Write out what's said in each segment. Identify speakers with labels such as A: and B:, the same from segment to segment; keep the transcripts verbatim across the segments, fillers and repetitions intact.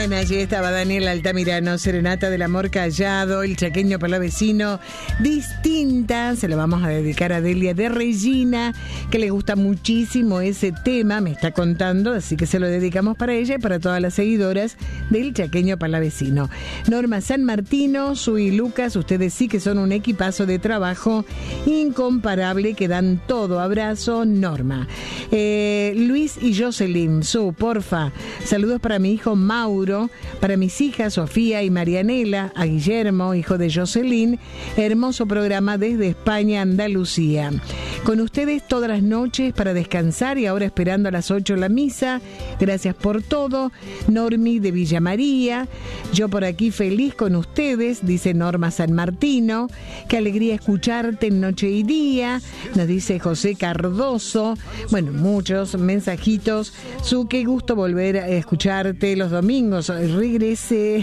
A: Bien, allí estaba Daniel Altamirano, Serenata del Amor Callado, el chaqueño palavecino, distinta. Se lo vamos a dedicar a Delia de Regina, que le gusta muchísimo ese tema, me está contando, así que se lo dedicamos para ella y para todas las seguidoras del chaqueño palavecino. Norma San Martino, Su y Lucas, ustedes sí que son un equipazo de trabajo incomparable, que dan todo. Abrazo, Norma. Eh, Luis y Jocelyn, Su, porfa, saludos para mi hijo Mauro, para mis hijas Sofía y Marianela, a Guillermo, hijo de Jocelyn. Hermoso programa desde España, Andalucía. Con ustedes todas las noches para descansar y ahora esperando a las ocho la misa. Gracias por todo. Normi de Villa María. Yo por aquí feliz con ustedes, dice Norma San Martino. Qué alegría escucharte en noche y día, nos dice José Cardoso. Bueno, muchos mensajitos. Su, qué gusto volver a escucharte los domingos. Regrese.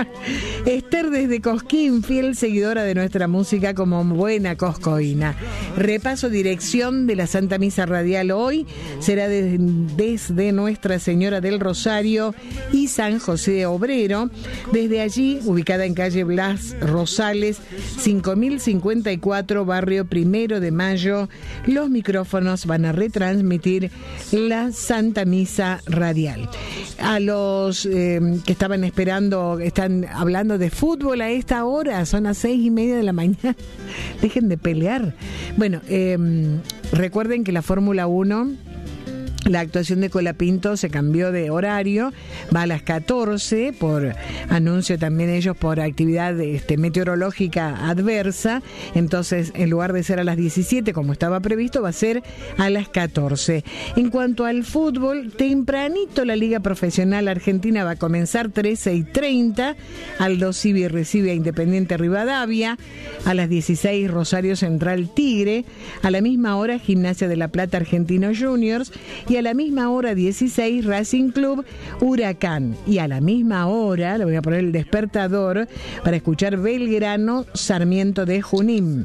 A: Esther desde Cosquín, fiel seguidora de nuestra música como buena coscoína. Repaso dirección de la Santa Misa Radial hoy. Será de, desde Nuestra Señora del Rosario y San José Obrero. Desde allí, ubicada en calle Blas Rosales, cinco mil cincuenta y cuatro, barrio Primero de Mayo, los micrófonos van a retransmitir la Santa Misa Radial. A los eh, que estaban esperando, están hablando de fútbol a esta hora, son las seis y media de la mañana. Dejen de pelear. Bueno, eh, recuerden que la Fórmula uno, la actuación de Colapinto se cambió de horario, va a las catorce, por anuncio también ellos por actividad este, meteorológica adversa. Entonces, en lugar de ser a las diecisiete como estaba previsto, va a ser a las catorce. En cuanto al fútbol, tempranito la Liga Profesional Argentina va a comenzar trece y treinta. Aldo Civi recibe a Independiente Rivadavia. A las dieciséis, Rosario Central Tigre. A la misma hora, Gimnasia de la Plata Argentino Juniors. Y a la misma hora dieciséis, Racing Club Huracán. Y a la misma hora, le voy a poner el despertador para escuchar Belgrano Sarmiento de Junín.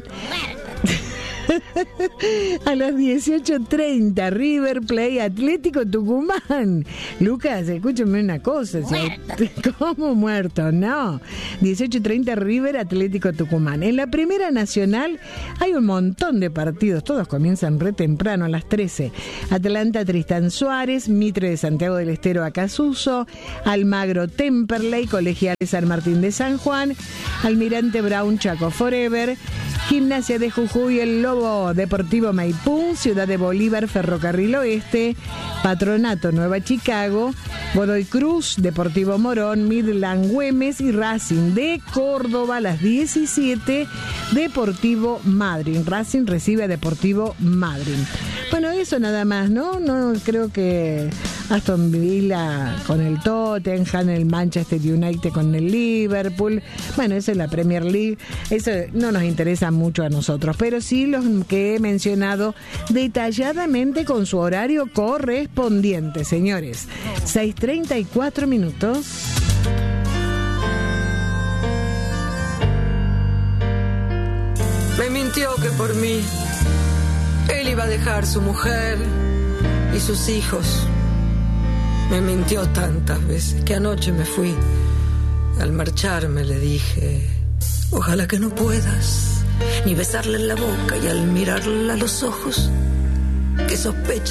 A: A las dieciocho treinta, River Plate Atlético Tucumán. Lucas, escúchame una cosa. Si, ¿cómo muerto? No. dieciocho treinta, River Atlético Tucumán. En la Primera Nacional hay un montón de partidos. Todos comienzan re temprano, a las trece. Atlanta Tristán Suárez, Mitre de Santiago del Estero Acasuso, Almagro Temperley, Colegiales San Martín de San Juan, Almirante Brown Chaco Forever, Gimnasia de Jujuy, el Lobo Deportivo Maipú, Ciudad de Bolívar, Ferrocarril Oeste, Patronato Nueva Chicago, Godoy Cruz, Deportivo Morón, Midland Güemes y Racing de Córdoba a las diecisiete, Deportivo Madryn. Racing recibe a Deportivo Madryn. Bueno, eso nada más, ¿no? No creo que Aston Villa con el Tottenham, el Manchester United con el Liverpool. Bueno, eso es la Premier League. Eso no nos interesa mucho a nosotros, pero sí los que he mencionado detalladamente con su horario correspondiente, señores. seis treinta y cuatro minutos.
B: Me mintió que por mí él iba a dejar su mujer y sus hijos. Me mintió tantas veces que anoche me fui. Al marcharme le dije: ojalá que no puedas ni besarle en la boca, y al mirarle a los ojos, que sospeche